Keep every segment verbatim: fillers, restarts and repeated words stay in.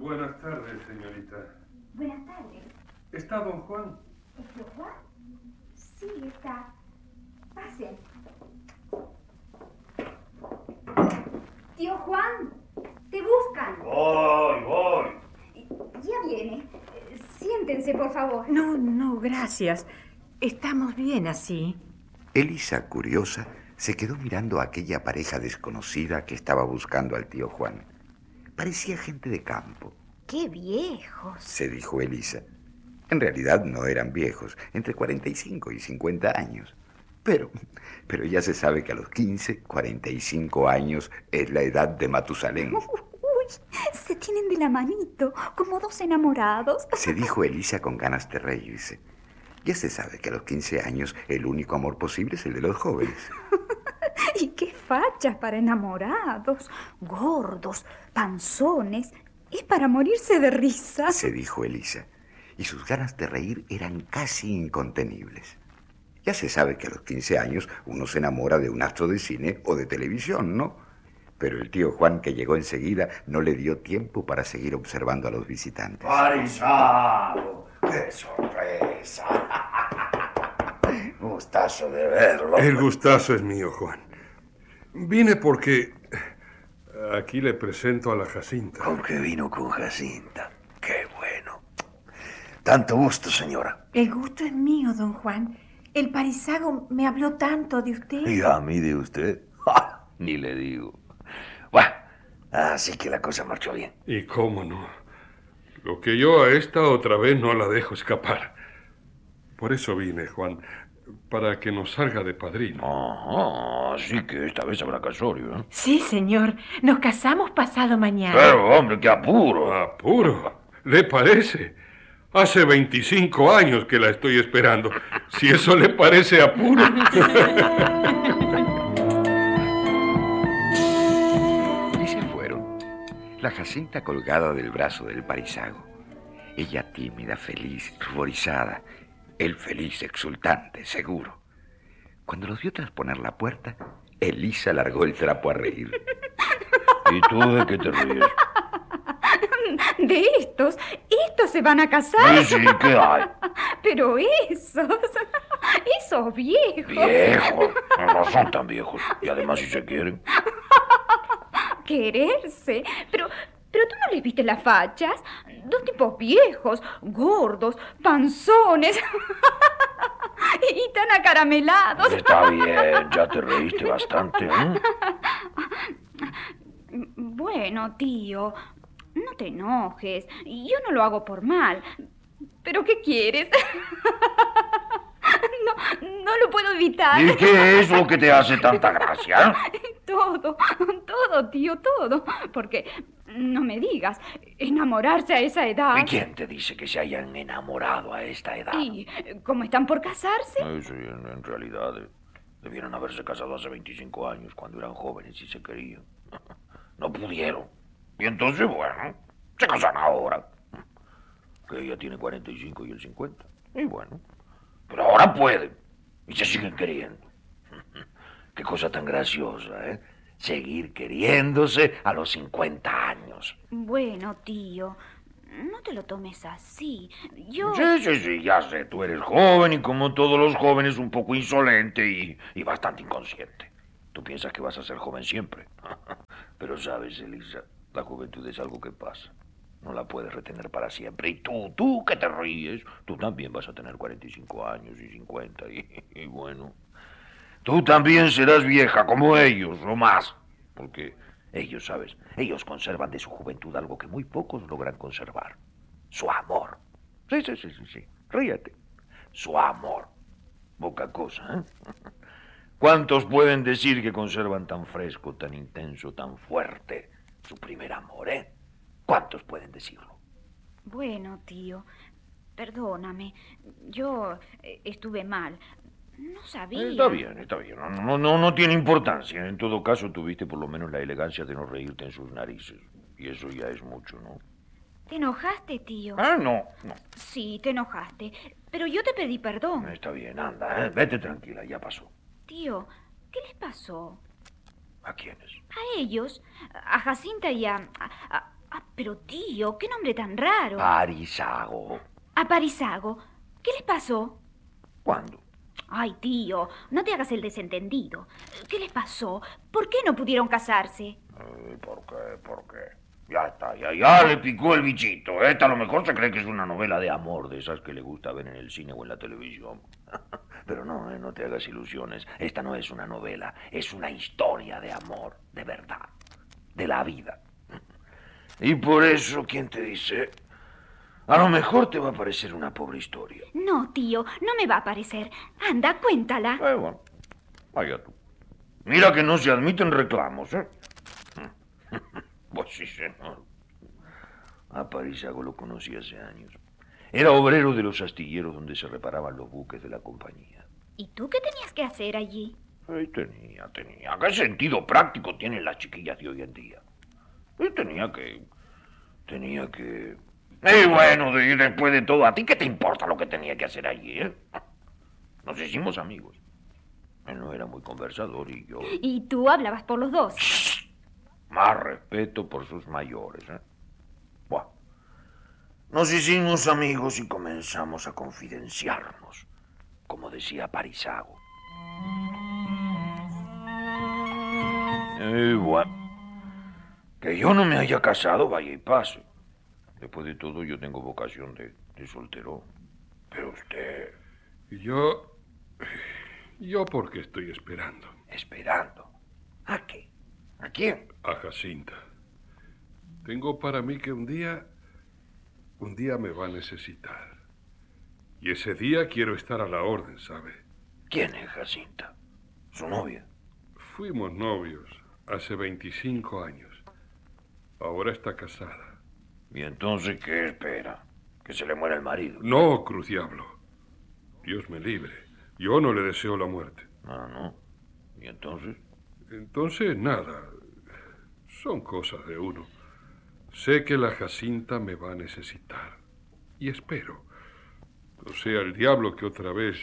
Buenas tardes, señorita. Buenas tardes. ¿Está don Juan? ¿Es tío Juan? Sí, está. Pasen. Tío Juan, te buscan. Voy, voy. Ya viene. Siéntense, por favor. No, no, gracias. Estamos bien así. Elisa, curiosa, se quedó mirando a aquella pareja desconocida que estaba buscando al tío Juan. Parecía gente de campo. ¡Qué viejos!, se dijo Elisa. En realidad no eran viejos, entre cuarenta y cinco y cincuenta años. Pero, pero ya se sabe que a los quince, cuarenta y cinco años es la edad de Matusalén. Uy, se tienen de la manito, como dos enamorados. Se dijo Elisa con ganas de reírse. Ya se sabe que a los quince años el único amor posible es el de los jóvenes. Y qué fachas para enamorados, gordos, panzones. Es para morirse de risa, se dijo Elisa. Y sus ganas de reír eran casi incontenibles. Ya se sabe que a los quince años uno se enamora de un astro de cine o de televisión, ¿no? Pero el tío Juan, que llegó enseguida, no le dio tiempo para seguir observando a los visitantes. ¡Parisado! ¡Qué sorpresa! Gustazo de verlo. El gustazo es mío, Juan. Vine porque... Aquí le presento a la Jacinta. ¿Con qué vino con Jacinta? ¡Qué bueno! Tanto gusto, señora. El gusto es mío, don Juan. El parisago me habló tanto de usted. ¿Y a mí de usted? ¡Ja! Ni le digo. Bueno, así que la cosa marchó bien. ¿Y cómo no? Lo que yo a esta otra vez no la dejo escapar. Por eso vine, Juan, para que nos salga de padrino. Ajá, así que esta vez habrá casorio, ¿eh? Sí, señor. Nos casamos pasado mañana. Pero, hombre, qué apuro. ¿Apuro? ¿Le parece? Hace veinticinco años que la estoy esperando. Si eso le parece apuro. Y se fueron. La Jacinta colgada del brazo del parisago. Ella tímida, feliz, ruborizada. Él feliz, exultante, seguro. Cuando los vio trasponer la puerta, Elisa largó el trapo a reír. ¿Y tú de qué te ríes? De estos, estos se van a casar. Sí, sí, ¿qué hay? Pero esos, esos viejos. Viejos, no son tan viejos. Y además si se quieren. Quererse, pero... ¿Pero tú no les viste las fachas? Dos tipos viejos, gordos, panzones y tan acaramelados. Está bien, ya te reíste bastante, ¿eh? Bueno, tío, no te enojes. Yo no lo hago por mal. ¿Pero qué quieres? No, no lo puedo evitar. ¿Y qué es lo que te hace tanta gracia? Todo, todo, tío, todo. Porque, no me digas, enamorarse a esa edad... ¿Y quién te dice que se hayan enamorado a esta edad? ¿Y cómo están por casarse? Ay, sí, en, en realidad, eh, debieron haberse casado hace veinticinco años, cuando eran jóvenes y se querían. No pudieron. Y entonces, bueno, se casan ahora. Que ella tiene cuarenta y cinco y él cincuenta. Y bueno, pero ahora pueden. Y se siguen queriendo. Qué cosa tan graciosa, ¿eh? Seguir queriéndose a los cincuenta años. Bueno, tío, no te lo tomes así. Yo... Sí, sí, sí, ya sé. Tú eres joven y como todos los jóvenes un poco insolente y, y bastante inconsciente. Tú piensas que vas a ser joven siempre. Pero sabes, Elisa, la juventud es algo que pasa. No la puedes retener para siempre. Y tú, tú que te ríes, tú también vas a tener cuarenta y cinco años y cincuenta. Y, y bueno, tú también serás vieja como ellos, o más. Porque ellos, ¿sabes? Ellos conservan de su juventud algo que muy pocos logran conservar. Su amor. Sí, sí, sí, sí, sí. Ríete. Su amor. Poca cosa, ¿eh? ¿Cuántos pueden decir que conservan tan fresco, tan intenso, tan fuerte su primer amor, eh? ¿Cuántos pueden decirlo? Bueno, tío, perdóname. Yo eh, estuve mal. No sabía. Está bien, está bien. No, no, no, no tiene importancia. En todo caso, tuviste por lo menos la elegancia de no reírte en sus narices. Y eso ya es mucho, ¿no? ¿Te enojaste, tío? Ah, no, no. Sí, te enojaste. Pero yo te pedí perdón. Está bien, anda, ¿eh? Vete tranquila, ya pasó. Tío, ¿qué les pasó? ¿A quiénes? A ellos, a Jacinta y a... a, a Pero tío, qué nombre tan raro. Parisago. A Parisago. ¿Qué les pasó? ¿Cuándo? Ay, tío, no te hagas el desentendido. ¿Qué les pasó? ¿Por qué no pudieron casarse? Eh, ¿Por qué? ¿Por qué? Ya está, ya, ya le picó el bichito. Esta a lo mejor se cree que es una novela de amor, de esas que le gusta ver en el cine o en la televisión. Pero no, eh, no te hagas ilusiones. Esta no es una novela, es una historia de amor, de verdad, de la vida. Y por eso, ¿quién te dice? A lo mejor te va a parecer una pobre historia. No, tío, no me va a parecer. Anda, cuéntala. Eh, bueno, vaya tú. Mira que no se admiten reclamos, ¿eh? Pues sí, señor. A Parisago lo conocí hace años. Era obrero de los astilleros donde se reparaban los buques de la compañía. ¿Y tú qué tenías que hacer allí? Ay, tenía, tenía. ¿Qué sentido práctico tienen las chiquillas de hoy en día? Y tenía que... Tenía que... Y bueno, de- después de todo, ¿a ti qué te importa lo que tenía que hacer allí, eh? Nos hicimos amigos. Él no era muy conversador y yo... Y tú hablabas por los dos. Más respeto por sus mayores, ¿eh? Buah. Nos hicimos amigos y comenzamos a confidenciarnos, como decía Parisago. Eh, bueno. Que yo no me haya casado, vaya y pase. Después de todo, yo tengo vocación de, de soltero. Pero usted... Y yo... Yo porque estoy esperando. Esperando. ¿A qué? ¿A quién? A Jacinta. Tengo para mí que un día... Un día me va a necesitar. Y ese día quiero estar a la orden, ¿sabe? ¿Quién es Jacinta? ¿Su novia? Fuimos novios hace veinticinco años. Ahora está casada. ¿Y entonces qué espera? ¿Que se le muera el marido? No, Cruz Diablo. Dios me libre. Yo no le deseo la muerte. Ah, ¿no? ¿Y entonces? Entonces, nada. Son cosas de uno. Sé que la Jacinta me va a necesitar. Y espero. No sea el diablo que otra vez...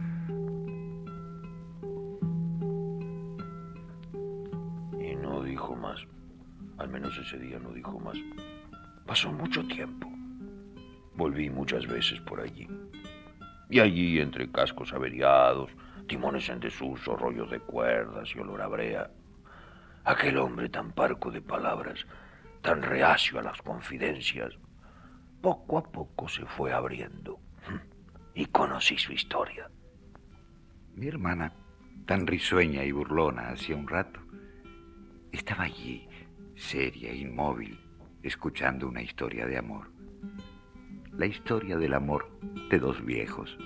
Y no dijo más. Al menos ese día no dijo más. Pasó mucho tiempo. Volví muchas veces por allí. Y allí, entre cascos averiados, timones en desuso, rollos de cuerdas y olor a brea, aquel hombre tan parco de palabras, tan reacio a las confidencias, poco a poco se fue abriendo. Y conocí su historia. Mi hermana, tan risueña y burlona hacía un rato, estaba allí, seria e inmóvil, escuchando una historia de amor. La historia del amor de dos viejos.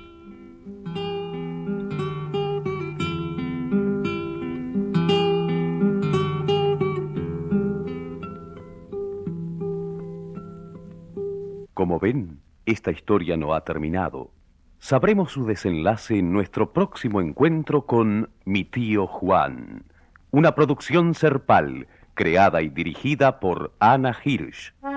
Como ven, esta historia no ha terminado. Sabremos su desenlace en nuestro próximo encuentro con Mi tío Juan, una producción Serpal, creada y dirigida por Ana Hirsch.